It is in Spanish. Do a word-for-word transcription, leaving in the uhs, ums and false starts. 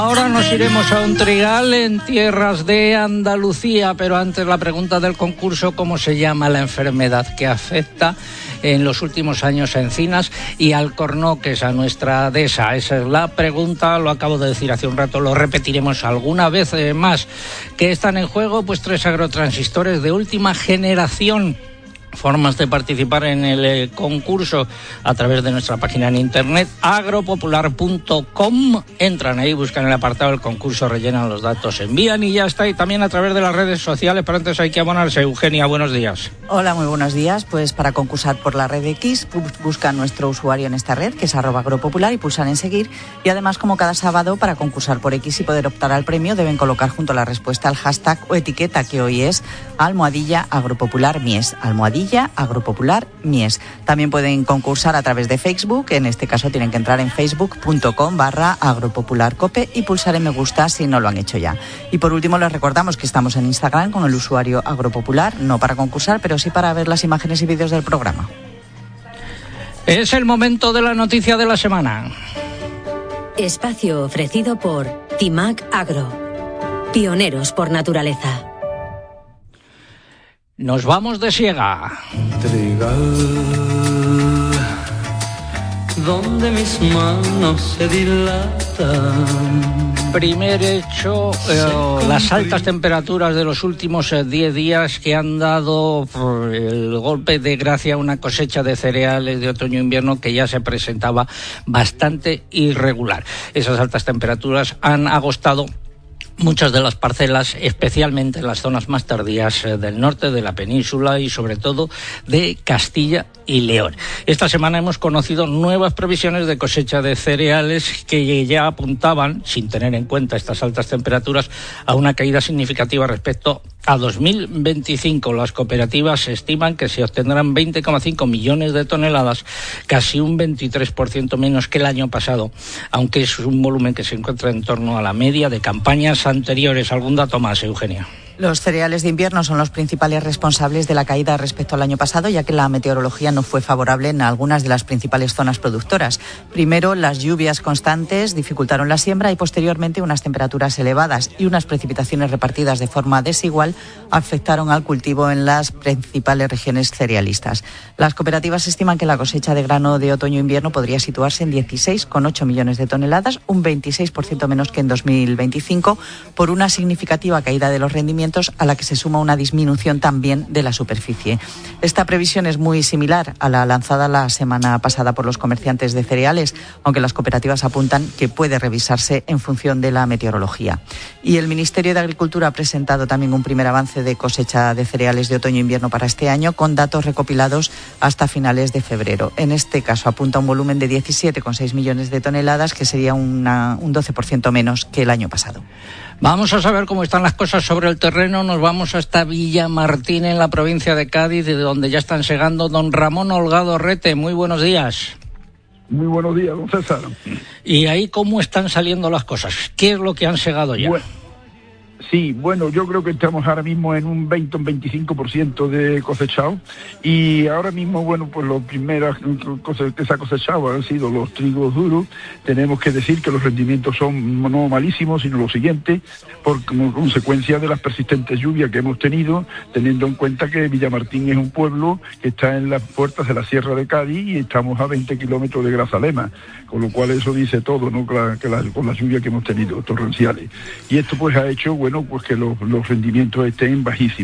Ahora nos iremos a un trigal en tierras de Andalucía, pero antes la pregunta del concurso: ¿cómo se llama la enfermedad que afecta en los últimos años a encinas y alcornoques, a nuestra dehesa? Esa es la pregunta, lo acabo de decir hace un rato, lo repetiremos alguna vez más. ¿Qué están en juego? Pues tres agrotransistores de última generación. Formas de participar en el eh, concurso a través de nuestra página en internet agropopular punto com. Entran ahí, buscan el apartado del concurso, rellenan los datos, envían y ya está. Y también a través de las redes sociales, pero antes hay que abonarse. Eugenia, buenos días. Hola, muy buenos días. Pues para concursar por la red X, buscan nuestro usuario en esta red, que es arroba agropopular, y pulsan en seguir. Y además, como cada sábado, para concursar por X y poder optar al premio, deben colocar junto a la respuesta el hashtag o etiqueta, que hoy es almohadilla agropopular mies. Almohadilla Agropopular Mies. También pueden concursar a través de Facebook. En este caso tienen que entrar en facebook punto com barra agropopularcope y pulsar en me gusta si no lo han hecho ya. Y por último les recordamos que estamos en Instagram con el usuario agropopular, no para concursar, pero sí para ver las imágenes y vídeos del programa. Es el momento de la noticia de la semana. Espacio ofrecido por Timac Agro. Pioneros por naturaleza. Nos vamos de siega. Trigal, donde mis manos se dilatan. Primer hecho, eh, las altas temperaturas de los últimos diez días que han dado por el golpe de gracia a una cosecha de cereales de otoño-invierno que ya se presentaba bastante irregular. Esas altas temperaturas han agostado muchas de las parcelas, especialmente en las zonas más tardías del norte de la península y sobre todo de Castilla y León. Esta semana hemos conocido nuevas previsiones de cosecha de cereales que ya apuntaban, sin tener en cuenta estas altas temperaturas, a una caída significativa respecto a dos mil veinticinco. Las cooperativas estiman que se obtendrán veinte coma cinco millones de toneladas, casi un veintitrés por ciento menos que el año pasado, aunque es un volumen que se encuentra en torno a la media de campañas anteriores. ¿Algún dato más, Eugenia? Los cereales de invierno son los principales responsables de la caída respecto al año pasado, ya que la meteorología no fue favorable en algunas de las principales zonas productoras. Primero, las lluvias constantes dificultaron la siembra y posteriormente unas temperaturas elevadas y unas precipitaciones repartidas de forma desigual afectaron al cultivo en las principales regiones cerealistas. Las cooperativas estiman que la cosecha de grano de otoño-invierno podría situarse en dieciséis coma ocho millones de toneladas, un veintiséis por ciento menos que en dos mil veinticinco, por una significativa caída de los rendimientos, a la que se suma una disminución también de la superficie. Esta previsión es muy similar a la lanzada la semana pasada por los comerciantes de cereales, aunque las cooperativas apuntan que puede revisarse en función de la meteorología. Y el Ministerio de Agricultura ha presentado también un primer avance de cosecha de cereales de otoño-invierno para este año, con datos recopilados hasta finales de febrero. En este caso apunta un volumen de diecisiete coma seis millones de toneladas, que sería una, un doce por ciento menos que el año pasado. Vamos a saber cómo están las cosas sobre el terreno. Nos vamos hasta Villamartín, en la provincia de Cádiz, de donde ya están segando. Don Ramón Holgado Rete, muy buenos días. Muy buenos días, don César. ¿Y ahí cómo están saliendo las cosas? ¿Qué es lo que han segado ya? Bueno, sí, bueno, yo creo que estamos ahora mismo en un veinte o un veinticinco por ciento de cosechado, y ahora mismo, bueno, pues las primeras cosas que se ha cosechado han sido los trigos duros. Tenemos que decir que los rendimientos son no malísimos, sino lo siguiente, por como consecuencia de las persistentes lluvias que hemos tenido, teniendo en cuenta que Villamartín es un pueblo que está en las puertas de la Sierra de Cádiz y estamos a veinte kilómetros de Grazalema, con lo cual eso dice todo, ¿no? Que la, que la, con las lluvias que hemos tenido torrenciales. Y esto pues ha hecho, bueno, pues que los, los rendimientos estén bajísimos.